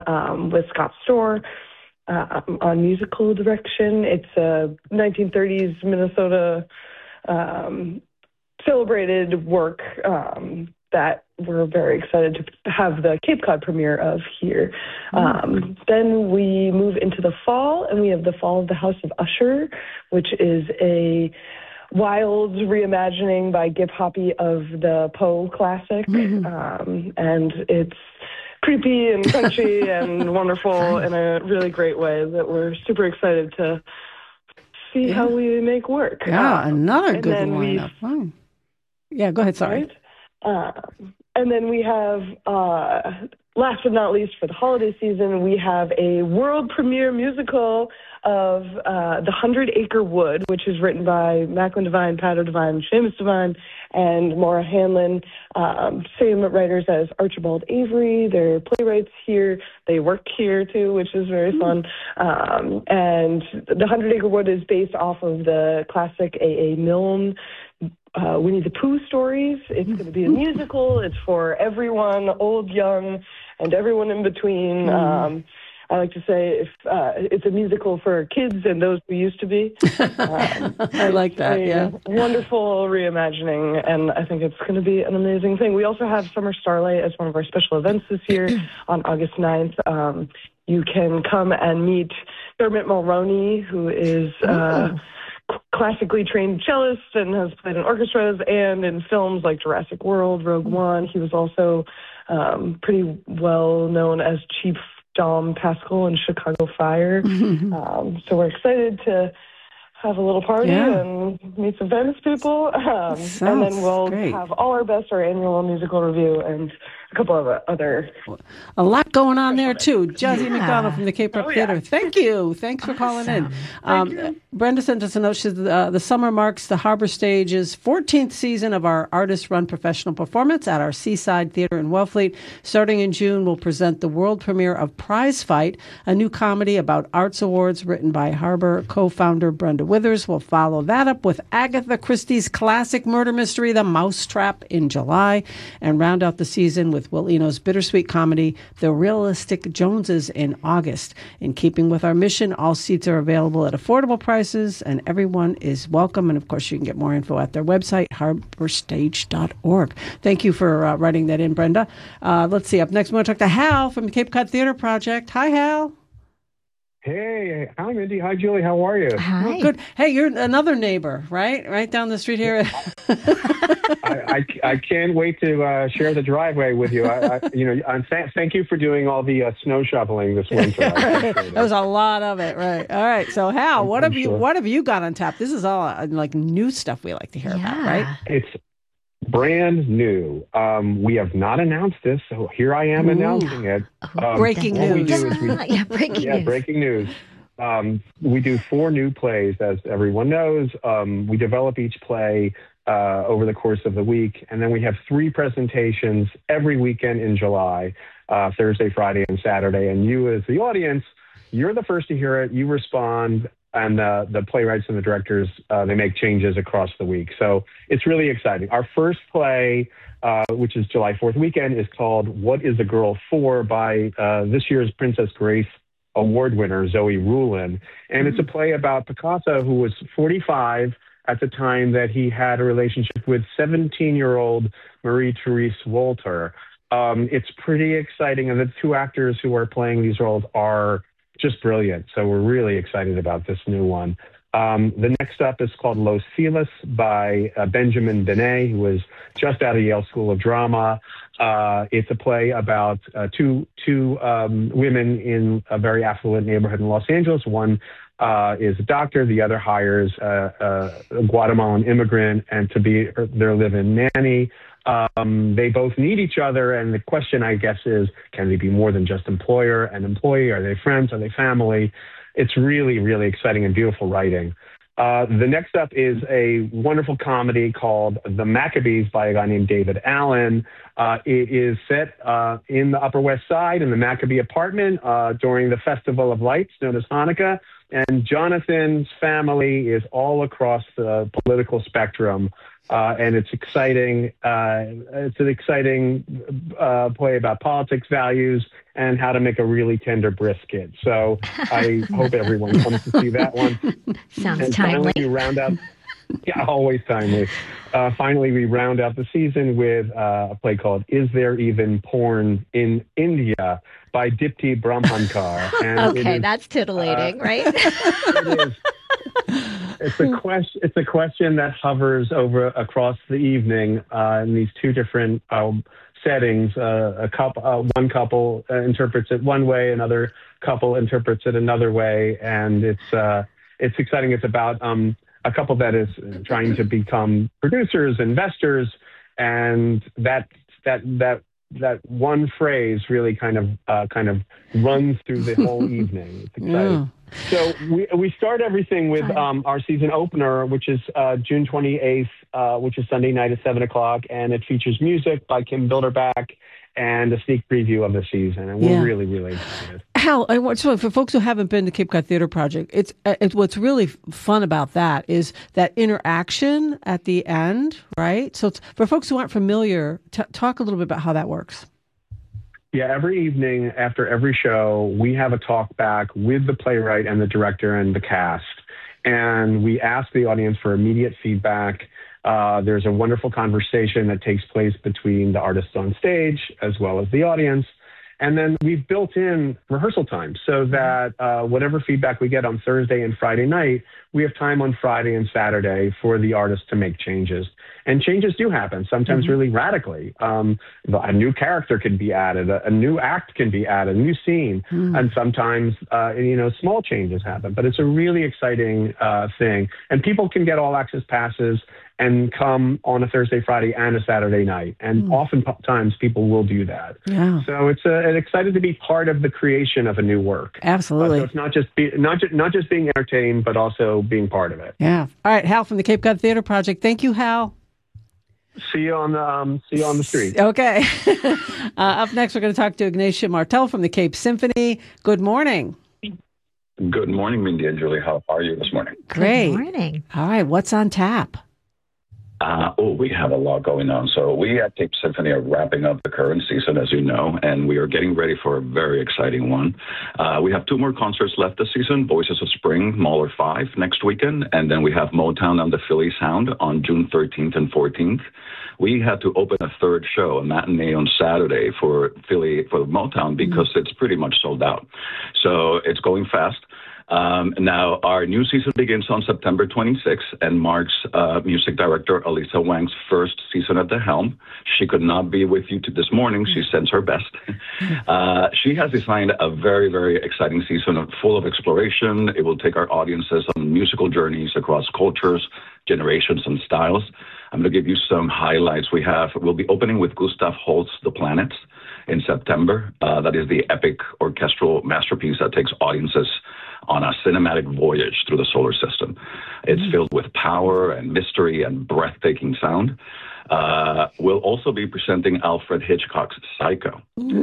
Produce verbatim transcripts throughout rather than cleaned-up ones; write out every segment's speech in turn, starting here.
um, with Scott Storr uh, on musical direction. It's a nineteen thirties Minnesota um, celebrated work um, that we're very excited to have the Cape Cod premiere of here. Um, then we move into the fall, and we have The Fall of the House of Usher, which is a wild reimagining by Gip Hoppy of the Poe classic. Mm-hmm. Um, and it's creepy and crunchy and wonderful in a really great way that we're super excited to see yeah. how we make work. Yeah, um, another good lineup. Oh. Yeah, go ahead, sorry. Right? Um, and then we have, uh, last but not least, for the holiday season, we have a world premiere musical of uh, The Hundred Acre Wood, which is written by Macklin Devine, Pato Devine, Seamus Devine, and Maura Hanlon. Um, same writers as Archibald Avery. They're playwrights here. They work here, too, which is very fun. Um, and The Hundred Acre Wood is based off of the classic A A. Milne Uh, Winnie the Pooh stories. It's going to be a musical. It's for everyone, old, young, and everyone in between. Mm. Um, I like to say if uh, it's a musical for kids and those who used to be. Um, I like that, a yeah. Wonderful reimagining, and I think it's going to be an amazing thing. We also have Summer Starlight as one of our special events this year on August ninth. Um, you can come and meet Dermot Mulroney, who is... Uh, classically trained cellist and has played in orchestras and in films like Jurassic World, Rogue One. He was also um, pretty well known as Chief Dom Pascal in Chicago Fire. um, so we're excited to have a little party yeah. and meet some famous people. Um, and then we'll great. have All Our Best, our annual musical review, and a couple of other... A lot going on there, too. Jazzy yeah. McDonald from the Cape Rep oh, Theater. Yeah. Thank you. Thanks for awesome. calling in. Um, Brenda sent us a note. She said, uh, the summer marks the Harbor Stage's fourteenth season of our artist-run professional performance at our Seaside Theater in Wellfleet. Starting in June, we'll present the world premiere of Prize Fight, a new comedy about arts awards written by Harbor co-founder Brenda Withers. We'll follow that up with Agatha Christie's classic murder mystery, The Mousetrap, in July, and round out the season with Will Eno's bittersweet comedy, The Realistic Joneses, in August. In keeping with our mission, all seats are available at affordable prices, and everyone is welcome. And, of course, you can get more info at their website, harbor stage dot org. Thank you for uh, writing that in, Brenda. Uh, let's see. Up next, we want to talk to Hal from the Cape Cod Theater Project. Hi, Hal. Hey, hi, Mindy. Hi, Julie. How are you? Hi. Well, good. Hey, you're another neighbor, right? Right down the street here. I, I, I can't wait to uh, share the driveway with you. I, I, you know, I'm th- thank you for doing all the uh, snow shoveling this winter. Right. There was a lot of it, right? All right. So, Hal, what I'm have sure. you what have you got on tap? This is all uh, like new stuff we like to hear yeah. about, right? It's brand new. Um, we have not announced this, so here I am Ooh. announcing it. Um, breaking what we news. do is we, yeah, breaking yeah, news. breaking news. Um, we do four new plays, as everyone knows. Um, we develop each play uh, over the course of the week, and then we have three presentations every weekend in July, uh, Thursday, Friday, and Saturday. And you, as the audience, you're the first to hear it. You respond, and uh, the playwrights and the directors, uh, they make changes across the week. So it's really exciting. Our first play, uh, which is July fourth weekend, is called What is a Girl For? By uh, this year's Princess Grace Award winner, Zoe Rulin. And it's a play about Picasso, who was forty-five at the time that he had a relationship with seventeen-year-old Marie-Therese Walter. Um, it's pretty exciting, and the two actors who are playing these roles are just brilliant. So we're really excited about this new one. Um, the next up is called Los Feliz by uh, Benjamin Benet, who was just out of Yale School of Drama. Uh, it's a play about uh, two two um, women in a very affluent neighborhood in Los Angeles. One uh, is a doctor. The other hires uh, a Guatemalan immigrant and to be their live-in nanny. Um, they both need each other, and the question, I guess, is, can they be more than just employer and employee? Are they friends? Are they family? It's really, really exciting and beautiful writing. Uh, the next up is a wonderful comedy called The Maccabees by a guy named David Allen. Uh, it is set uh, in the Upper West Side in the Maccabee apartment uh, during the Festival of Lights known as Hanukkah. And Jonathan's family is all across the political spectrum, uh, and it's exciting. Uh, it's an exciting uh, play about politics, values, and how to make a really tender brisket. So I hope everyone comes to see that one. Sounds and timely. Finally, we round out. Yeah, always timely. Uh, finally, we round out the season with uh, a play called "Is There Even Porn in India" by Dipti Brahmankar. And okay, is, that's titillating, uh, right? It is. It's a question. It's a question that hovers over across the evening uh, in these two different um, settings. Uh, a couple, uh, one couple uh, interprets it one way, another couple interprets it another way, and it's uh, it's exciting. It's about um, a couple that is trying to become producers, investors, and that that that that one phrase really kind of uh, kind of runs through the whole evening. It's exciting. Yeah. So we we start everything with um, our season opener, which is uh, June twenty-eighth, uh, which is Sunday night at seven o'clock, and it features music by Kim Bilderback and a sneak preview of the season, and we're yeah. really, really excited. Hal, I want so for folks who haven't been to Cape Cod Theater Project, it's, it's what's really fun about that is that interaction at the end, right? So it's, for folks who aren't familiar, t- talk a little bit about how that works. Yeah, every evening after every show, we have a talk back with the playwright and the director and the cast, and we ask the audience for immediate feedback. Uh, there's a wonderful conversation that takes place between the artists on stage as well as the audience. And then we've built in rehearsal time so that uh, whatever feedback we get on Thursday and Friday night, we have time on Friday and Saturday for the artists to make changes. And changes do happen, sometimes mm-hmm. really radically. Um, a new character can be added, a, a new act can be added, a new scene, mm. and sometimes, uh, you know, small changes happen. But it's a really exciting uh, thing. And people can get all access passes and come on a Thursday, Friday, and a Saturday night. And mm. oftentimes people will do that. Yeah. So it's, uh, it's excited to be part of the creation of a new work. Absolutely. Uh, so it's not just, be, not, ju- not just being entertained, but also being part of it. Yeah. All right, Hal from the Cape Cod Theater Project. Thank you, Hal. See you on the um, see you on the street. Okay. uh, up next, we're going to talk to Ignatia Martel from the Cape Symphony. Good morning. Good morning, Mindy and Julie. How are you this morning? Great. Good morning. All right. What's on tap? Uh, oh, we have a lot going on. So we at Cape Symphony are wrapping up the current season, as you know, and we are getting ready for a very exciting one. Uh, we have two more concerts left this season, Voices of Spring, Mahler five next weekend, and then we have Motown and the Philly Sound on June thirteenth and fourteenth. We had to open a third show, a matinee on Saturday for Philly, for Motown, because mm-hmm. it's pretty much sold out. So it's going fast. Um, now, our new season begins on September twenty-sixth and marks uh, music director Elisa Wang's first season at the helm. She could not be with you to this morning. She sends her best. Uh, she has designed a very, very exciting season of, full of exploration. It will take our audiences on musical journeys across cultures, generations, and styles. I'm going to give you some highlights. We have, we'll be opening with Gustav Holst's The Planets in September. Uh, that is the epic orchestral masterpiece that takes audiences on a cinematic voyage through the solar system. It's mm-hmm. filled with power and mystery and breathtaking sound. Uh, we'll also be presenting Alfred Hitchcock's Psycho,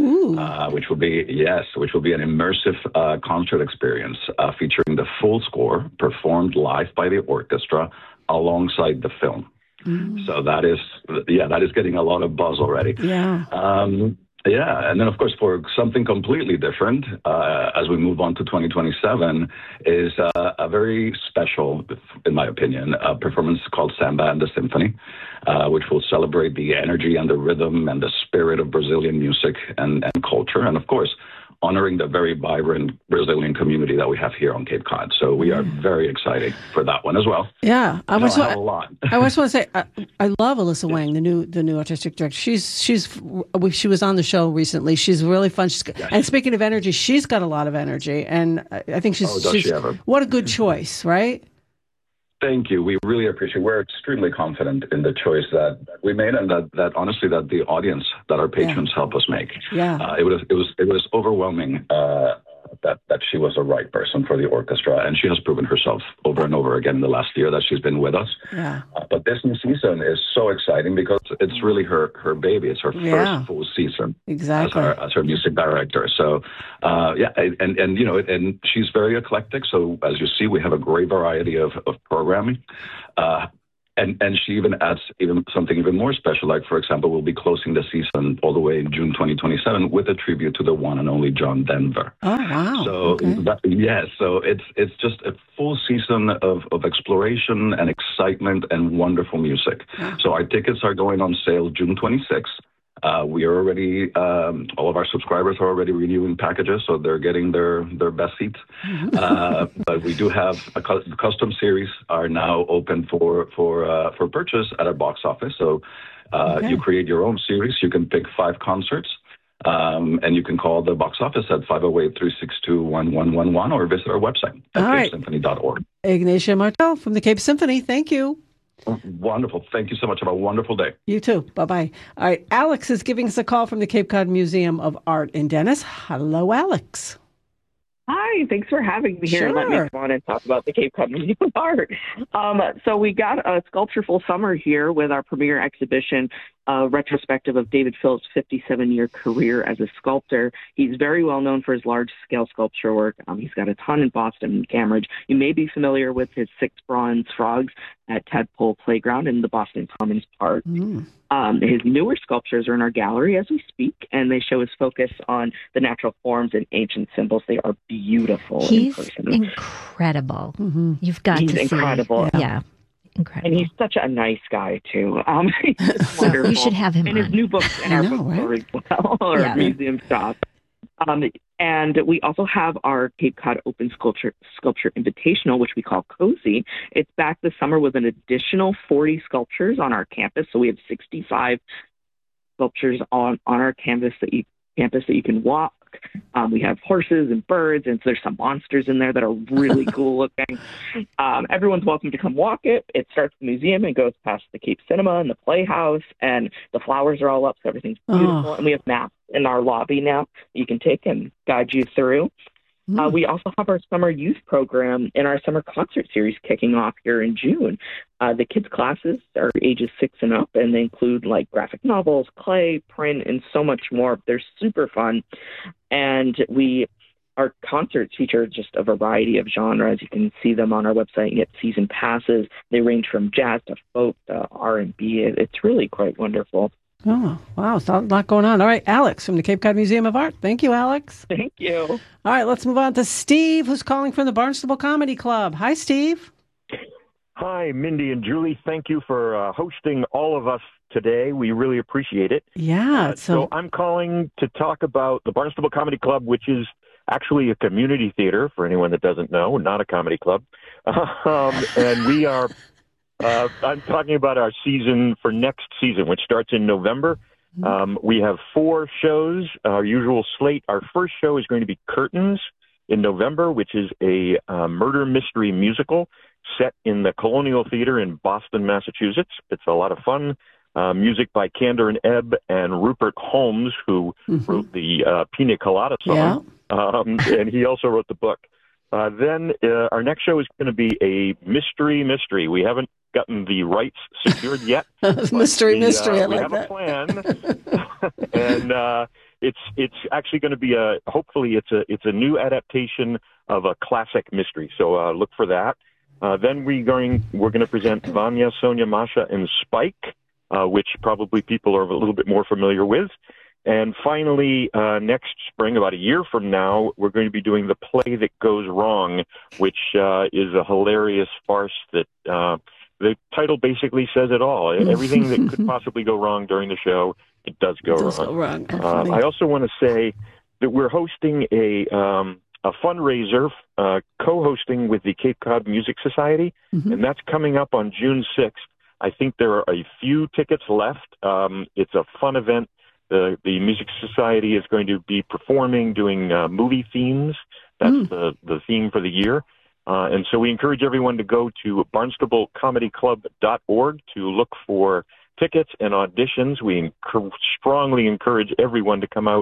uh, which will be, yes, which will be an immersive uh, concert experience uh, featuring the full score performed live by the orchestra alongside the film. Mm-hmm. So that is, yeah, that is getting a lot of buzz already. Yeah. Um, Yeah, and then, of course, for something completely different, uh, as we move on to twenty twenty-seven, is uh, a very special, in my opinion, uh, performance called Samba and the Symphony, uh, which will celebrate the energy and the rhythm and the spirit of Brazilian music and, and culture, and, of course, honoring the very vibrant Brazilian community that we have here on Cape Cod. So we are very excited for that one as well. Yeah, I was a lot. I just want to say I, I love Elisa Wang, the new the new artistic director. She's she's she was on the show recently. She's really fun. She's, yes. And speaking of energy, she's got a lot of energy, and I think she's, oh, does she's she ever? What a good choice, right? Thank you. We really appreciate it. We're extremely confident in the choice that we made, and that, that honestly, that the audience, that our patrons yeah. help us make. Yeah. Uh, it was it was it was overwhelming uh, that, that she was the right person for the orchestra, and she has proven herself over and over again in the last year that she's been with us. Yeah. Uh, but this new season is so exciting because it's really her, her baby. It's her first Yeah. full season Exactly. as her, as her music director. So, uh, yeah, and, and, you know, and she's very eclectic. So as you see, we have a great variety of, of programming. Uh, And and she even adds even something even more special. Like, for example, we'll be closing the season all the way in June twenty twenty-seven with a tribute to the one and only John Denver. Oh, wow. So Okay. that, yeah, so it's it's just a full season of, of exploration and excitement and wonderful music. Yeah. So our tickets are going on sale June twenty-sixth. Uh, we are already, um, all of our subscribers are already renewing packages, so they're getting their, their best seats. Uh, but we do have a cu- custom series are now open for for uh, for purchase at our box office. So uh, Okay. you create your own series. You can pick five concerts, um, and you can call the box office at five oh eight, three six two, one one one one or visit our website at All right. cape symphony dot org. Ignatia Martel from the Cape Symphony. Thank you. Wonderful. Thank you so much. Have a wonderful day. You too. Bye-bye. All right. Alex is giving us a call from the Cape Cod Museum of Art in Dennis. Hello, Alex. Hi, thanks for having me here. Sure. Let me come on and talk about the Cape Cod Museum of Art. Um, so we got a Sculptureful Summer here with our premiere exhibition, uh, retrospective of David Phillips' fifty-seven-year career as a sculptor. He's very well known for his large-scale sculpture work. Um, he's got a ton in Boston and Cambridge. You may be familiar with his six bronze frogs at Tadpole Playground in the Boston Commons Park. Mm. Um, his newer sculptures are in our gallery as we speak, and they show his focus on the natural forms and ancient symbols. They are beautiful He's in person. incredible. Mm-hmm. You've got He's to see. incredible. Yeah. yeah, incredible. And he's such a nice guy, too. Um, he's wonderful. You should have him And his on. new books in I our know, bookstore as well, or Yeah. museum shop. Um, and we also have our Cape Cod Open Sculpture Sculpture Invitational, which we call COSY. It's back this summer with an additional forty sculptures on our campus. So we have sixty-five sculptures on, on our campus that you campus that you can walk. Um, we have horses and birds, and so there's some monsters in there that are really cool looking. Um, everyone's welcome to come walk it. It starts at the museum and goes past the Cape Cinema and the Playhouse, and the flowers are all up, so everything's beautiful. Oh. And we have maps in our lobby now that you can take and guide you through. Mm. Uh, we also have our summer youth program and our summer concert series kicking off here in June. Uh, the kids' classes are ages six and up, and they include like graphic novels, clay, print, and so much more. They're super fun. And we our concerts feature just a variety of genres. You can see them on our website and get season passes. They range from jazz to folk to R and B. It, it's really quite wonderful. Oh, wow. It's a lot going on. All right. Alex from the Cape Cod Museum of Art. Thank you, Alex. Thank you. All right. Let's move on to Steve, who's calling from the Barnstable Comedy Club. Hi, Steve. Hi, Mindy and Julie. Thank you for uh, hosting all of us today. We really appreciate it. Yeah. Uh, so, so I'm calling to talk about the Barnstable Comedy Club, which is actually a community theater, for anyone that doesn't know, not a comedy club. Um, and we are, uh, I'm talking about our season for next season, which starts in November. Um, we have four shows, our usual slate. Our first show is going to be Curtains in November, which is a uh, murder mystery musical set in the Colonial Theater in Boston, Massachusetts. It's a lot of fun. Uh, music by Kander and Ebb and Rupert Holmes, who mm-hmm. wrote the uh, Pina Colada song, yeah. um, and he also wrote the book. Uh, then uh, our next show is going to be a mystery mystery. We haven't gotten the rights secured yet. mystery we, mystery. Uh, I we like have that. a plan, and uh, it's it's actually going to be a hopefully it's a it's a new adaptation of a classic mystery. So uh, look for that. Uh, then we going we're going to present Vanya, Sonia, Masha, and Spike, uh, which probably people are a little bit more familiar with. And finally, uh, next spring, about a year from now, we're going to be doing The Play That Goes Wrong, which uh, is a hilarious farce that uh, the title basically says it all. Everything that could possibly go wrong during the show, it does go it does wrong. Go wrong. Uh, I also want to say that we're hosting a um, a fundraiser, uh, co-hosting with the Cape Cod Music Society, mm-hmm. and that's coming up on June sixth. I think there are a few tickets left. Um, it's a fun event. The the Music Society is going to be performing, doing uh, movie themes. That's mm. the, the theme for the year. Uh, and so we encourage everyone to go to barnstable comedy club dot org to look for tickets and auditions. We enc- strongly encourage everyone to come out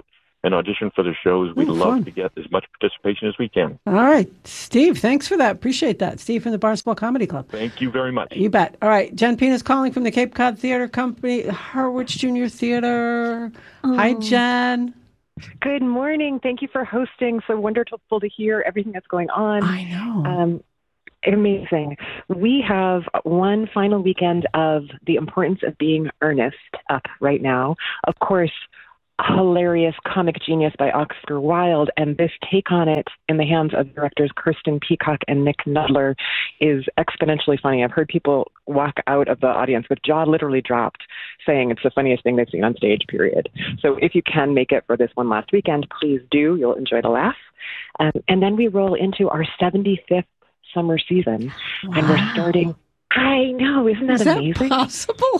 and audition for the shows. We'd Ooh, love fun. to get as much participation as we can. All right, Steve, thanks for that. Appreciate that. Steve from the Barnstable Comedy Club. Thank you very much. You bet. All right, Jen Pina's calling from the Cape Cod Theater Company, Harwich Junior Theater. Oh. Hi, Jen. Good morning. Thank you for hosting. So wonderful to hear everything that's going on. I know. Um, amazing. We have one final weekend of The Importance of Being Earnest up right now. Of course, hilarious comic genius by Oscar Wilde, and this take on it in the hands of directors Kirsten Peacock and Nick Nudler is exponentially funny. I've heard people walk out of the audience with jaw literally dropped, saying it's the funniest thing they've seen on stage, period. So if you can make it for this one last weekend, please do. You'll enjoy the laugh. Um, and then we roll into our seventy-fifth summer season, Wow. and we're starting... I know, isn't that Is that amazing? possible?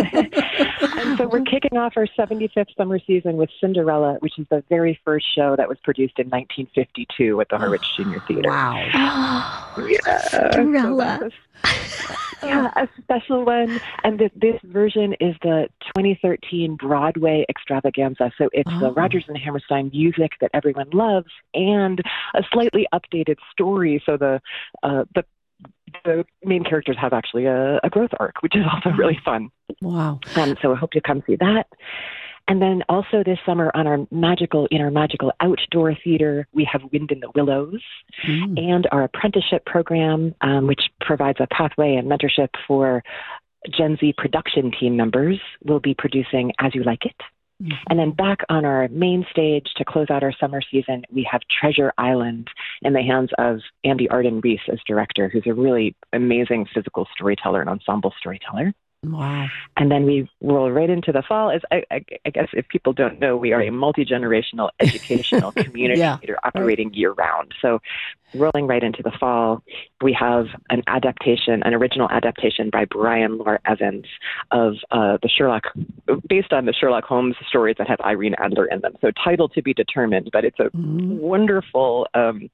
And so we're kicking off our seventy-fifth summer season with Cinderella, which is the very first show that was produced in nineteen fifty-two at the Harwich Junior Theater. Wow. Oh, Yeah, Cinderella. so that's a, yeah, a special one. And this, this version is the twenty thirteen Broadway extravaganza. So it's Oh. the Rodgers and Hammerstein music that everyone loves and a slightly updated story. So the uh, the the main characters have actually a, a growth arc, which is also really fun. Wow. Um, so I hope you come see that. And then also this summer on our magical, in our magical outdoor theater, we have Wind in the Willows Mm. and our apprenticeship program, um, which provides a pathway and mentorship for Gen Z production team members. We'll be producing As You Like It. Mhm. And then back on our main stage to close out our summer season, we have Treasure Island in the hands of Andy Arden Reese as director, who's a really amazing physical storyteller and ensemble storyteller. Wow. And then we roll right into the fall. As I, I, I guess if people don't know, we are a multi-generational educational community Yeah. theater operating year-round. So rolling right into the fall, we have an adaptation, an original adaptation by Brian Laura Evans of uh, the Sherlock, based on the Sherlock Holmes stories that have Irene Adler in them. So title to be determined, but it's a Mhm. wonderful um,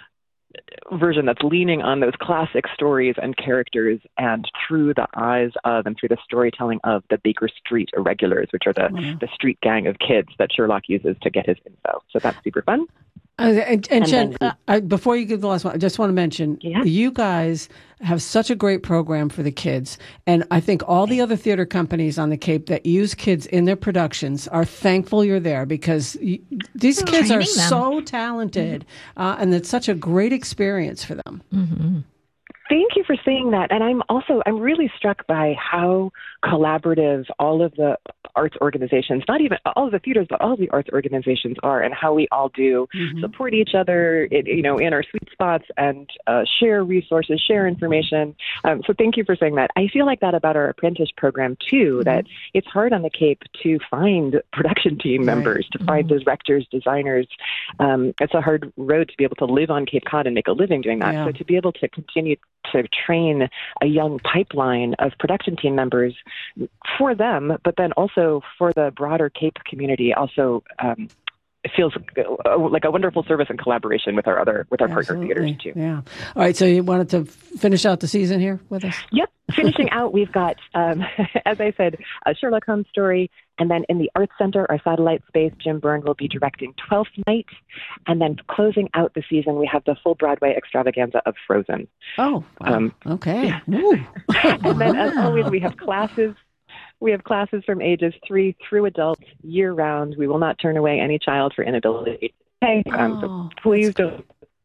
version that's leaning on those classic stories and characters and through the eyes of and through the storytelling of the Baker Street Irregulars, which are the, Wow. the street gang of kids that Sherlock uses to get his info. So that's super fun. Uh, and, and, And Jen, then- uh, I, before you give the last one, I just want to mention Yeah. you guys have such a great program for the kids. And I think all the other theater companies on the Cape that use kids in their productions are thankful you're there because you, these You're kids are training them. so talented. Uh, and it's such a great experience for them. Mm-hmm. Thank you for saying that. And I'm also, I'm really struck by how collaborative all of the arts organizations, not even all of the theaters, but all of the arts organizations are, and how we all do Mhm. support each other, in, you know, in our sweet spots and uh, share resources, share information. Um, so thank you for saying that. I feel like that about our apprentice program too, that it's hard on the Cape to find production team Right. members, to find directors, designers. Um, it's a hard road to be able to live on Cape Cod and make a living doing that. Yeah. So to be able to continue to train a young pipeline of production team members for them, but then also for the broader Cape community, also um, it feels like a wonderful service and collaboration with our other with our partner Absolutely. theaters too. Yeah. All right. So you wanted to finish out the season here with us? Yep. Finishing out, we've got, um, as I said, a Sherlock Holmes story. And then in the Arts Center, our satellite space, Jim Byrne will be directing Twelfth Night. And then closing out the season, we have the full Broadway extravaganza of Frozen. Oh, wow. Um, okay. Ooh. And then, as always, we have classes. We have classes from ages three through adults year round. We will not turn away any child for inability to pay. Um, Oh, so please don't.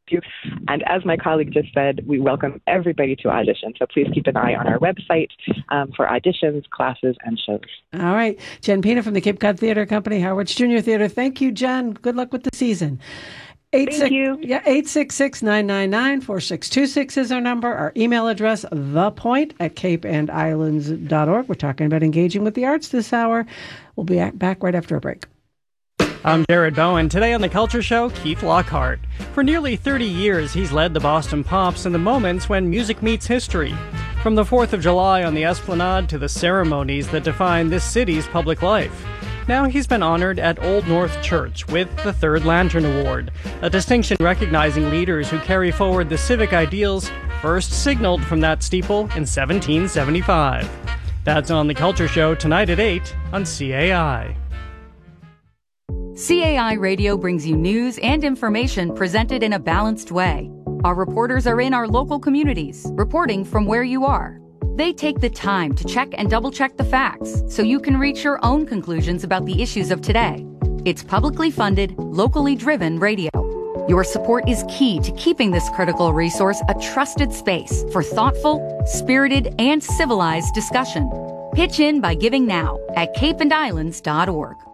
And as my colleague just said, we welcome everybody to audition. So please keep an eye on our website um, for auditions, classes, and shows. All right. Jen Pina from the Cape Cod Theater Company, Harwich Junior Theater. Thank you, Jen. Good luck with the season. Eight Thank six, you. Yeah, eight six six, nine nine nine, four six two six is our number. Our email address, thepoint at cape and islands dot org. We're talking about engaging with the arts this hour. We'll be back right after a break. I'm Jared Bowen. Today on The Culture Show, Keith Lockhart. For nearly thirty years, he's led the Boston Pops in the moments when music meets history. From the fourth of July on the Esplanade to the ceremonies that define this city's public life. Now he's been honored at Old North Church with the Third Lantern Award, a distinction recognizing leaders who carry forward the civic ideals first signaled from that steeple in seventeen seventy-five. That's on The Culture Show tonight at eight on C A I. C A I Radio brings you news and information presented in a balanced way. Our reporters are in our local communities, reporting from where you are. They take the time to check and double-check the facts so you can reach your own conclusions about the issues of today. It's publicly funded, locally driven radio. Your support is key to keeping this critical resource a trusted space for thoughtful, spirited, and civilized discussion. Pitch in by giving now at cape and islands dot org.